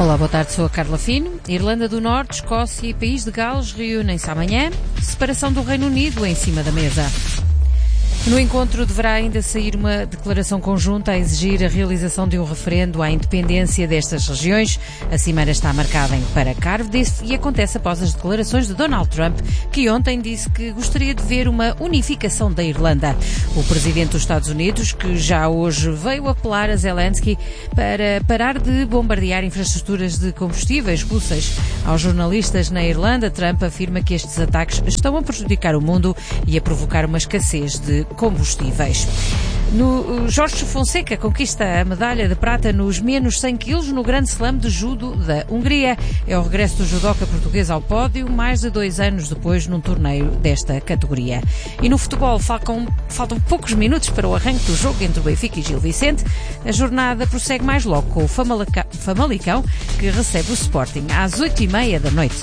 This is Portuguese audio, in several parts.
Olá, boa tarde, sou a Carla Fino. Irlanda do Norte, Escócia e País de Gales reúnem-se amanhã. Separação do Reino Unido em cima da mesa. No encontro deverá ainda sair uma declaração conjunta a exigir a realização de um referendo à independência destas regiões. A cimeira está marcada para Cardiff e acontece após as declarações de Donald Trump, que ontem disse que gostaria de ver uma unificação da Irlanda. O presidente dos Estados Unidos, que já hoje veio apelar a Zelensky para parar de bombardear infraestruturas de combustíveis russas. Aos jornalistas na Irlanda, Trump afirma que estes ataques estão a prejudicar o mundo e a provocar uma escassez de combustíveis. Jorge Fonseca conquista a medalha de prata nos menos 100 kg no Grande Slam de Judo da Hungria. É o regresso do judoca português ao pódio, mais de 2 anos depois num torneio desta categoria. E no futebol faltam poucos minutos para o arranque do jogo entre o Benfica e Gil Vicente. A jornada prossegue mais logo com o Famalicão, que recebe o Sporting às 8h30 da noite.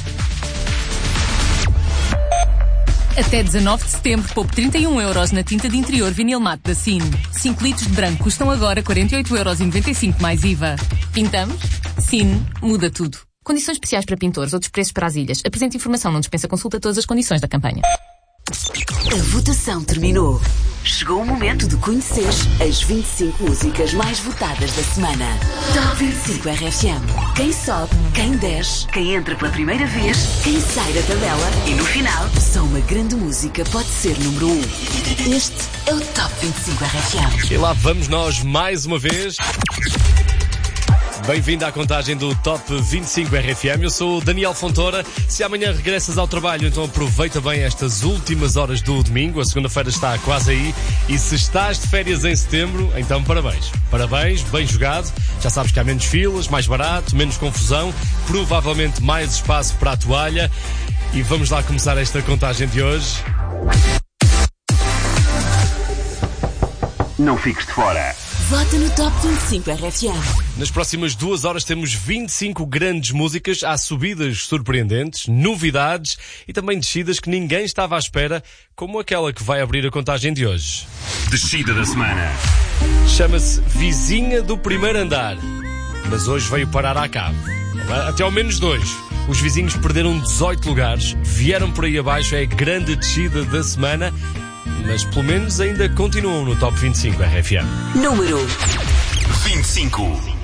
Até 19 de setembro, poupe 31 € na tinta de interior vinil mate da Cine. 5 litros de branco custam agora 48,95€ mais IVA. Pintamos? Cine muda tudo. Condições especiais para pintores, outros preços para as ilhas. Apresente informação, não dispensa consulta todas as condições da campanha. A votação terminou. Chegou o momento de conhecer as 25 músicas mais votadas da semana. Top 25 RFM. Quem sobe, quem desce, quem entra pela primeira vez, quem sai da tabela e no final, só uma grande música pode ser número 1. Este é o Top 25 RFM. E lá vamos nós mais uma vez. Bem-vindo à contagem do Top 25 RFM. Eu sou o Daniel Fontoura. Se amanhã regressas ao trabalho, então aproveita bem estas últimas horas do domingo. A segunda-feira está quase aí. E se estás de férias em setembro, então parabéns. Parabéns, bem jogado. Já sabes que há menos filas, mais barato, menos confusão, provavelmente mais espaço para a toalha. E vamos lá começar esta contagem de hoje. Não fiques de fora. Vota no Top 25 RFM. Nas próximas 2 horas temos 25 grandes músicas. Há subidas surpreendentes, novidades e também descidas que ninguém estava à espera, como aquela que vai abrir a contagem de hoje. Descida da semana. Chama-se Vizinha do Primeiro Andar, mas hoje veio parar à cave. Até ao menos 2. Os vizinhos perderam 18 lugares, vieram por aí abaixo, é a grande descida da semana, mas pelo menos ainda continuam no Top 25 RFM. Número 25.